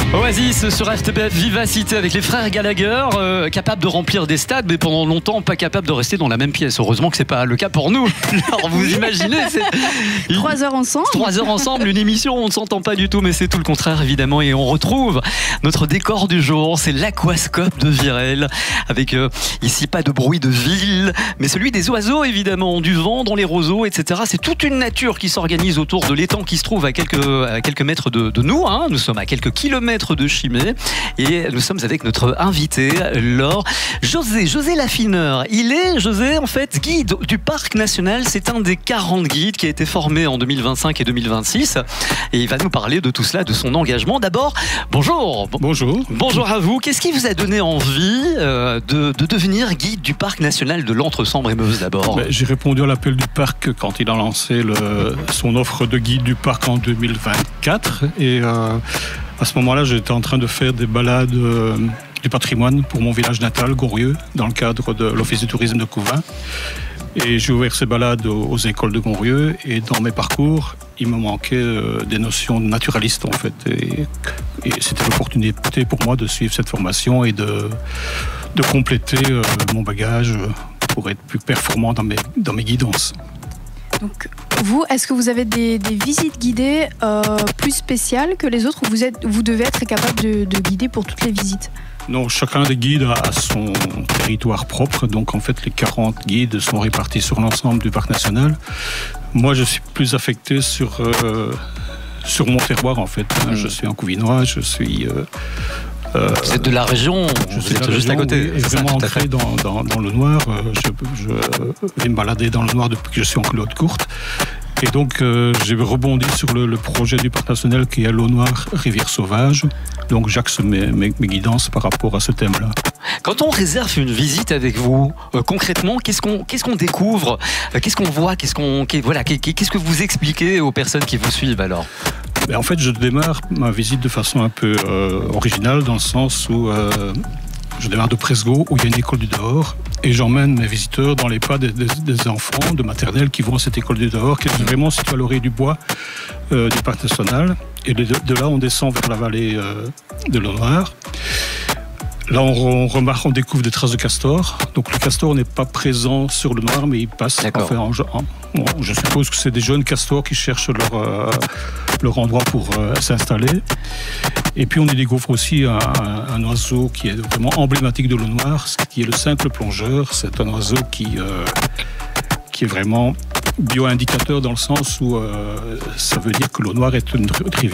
Oasis sur RTBF Vivacité avec les frères Gallagher, capables de remplir des stades, mais pendant longtemps pas capables de rester dans la même pièce. Heureusement que c'est pas le cas pour nous. Alors vous imaginez, c'est 3 heures ensemble. 3 heures ensemble, une émission, on ne s'entend pas du tout, mais c'est tout le contraire évidemment. Et on retrouve notre décor du jour, c'est l'aquascope de Virel, avec ici pas de bruit de ville, mais celui des oiseaux évidemment, du vent dans les roseaux, etc. C'est toute une nature qui s'organise autour de l'étang qui se trouve à quelques mètres de nous. Hein. Nous sommes à quelques kilomètres de Chimay et nous sommes avec notre invité Laure. José Laffineur. Il est, José, en fait guide du parc national. C'est un des 40 guides qui a été formé en 2025 et 2026 et il va nous parler de tout cela, de son engagement. D'abord, bonjour. Bonjour. Bonjour à vous. Qu'est-ce qui vous a donné envie de devenir guide du parc national de l'Entre-Sambre-et-Meuse d'abord? J'ai répondu à l'appel du parc quand il a lancé son offre de guide du parc en 2024 et à ce moment-là, j'étais en train de faire des balades du patrimoine pour mon village natal, Gonrieux, dans le cadre de l'Office du tourisme de Couvain. Et j'ai ouvert ces balades aux écoles de Gonrieux. Et dans mes parcours, il me manquait des notions naturalistes, en fait. Et c'était l'opportunité pour moi de suivre cette formation et de compléter mon bagage pour être plus performant dans mes guidances. Donc, vous, est-ce que vous avez des visites guidées plus spéciales que les autres ou vous devez être capable de guider pour toutes les visites? Non, chacun des guides a son territoire propre. Donc, en fait, les 40 guides sont répartis sur l'ensemble du parc national. Moi, je suis plus affecté sur mon terroir, en fait. Je suis en Couvinois, je suis... vous êtes de la région, vous êtes juste à côté. Oui, vraiment ancré dans le noir. Je vais me balader dans le noir depuis que je suis en culotte courte. Et donc, j'ai rebondi sur le projet du parc national qui est l'eau noire, rivière sauvage. Donc, j'axe mes guidances par rapport à ce thème-là. Quand on réserve une visite avec vous, concrètement, qu'est-ce qu'on découvre? Qu'est-ce qu'on voit? Qu'est-ce que vous expliquez aux personnes qui vous suivent alors? En fait, je démarre ma visite de façon un peu originale, dans le sens où je démarre de Presgo, où il y a une école du dehors, et j'emmène mes visiteurs dans les pas des enfants de maternelle qui vont à cette école du dehors, qui est vraiment située à l'orée du bois du parc national. Et de là, on descend vers la vallée de l'eau noire. Là, on découvre des traces de castor. Donc, le castor n'est pas présent sur le noir, mais il passe. Enfin, je suppose que c'est des jeunes castors qui cherchent leur endroit pour s'installer. Et puis, on y découvre aussi un oiseau qui est vraiment emblématique de l'eau noire, qui est le simple plongeur. C'est un oiseau qui est vraiment bio-indicateur dans le sens où ça veut dire que l'eau noire est une rivière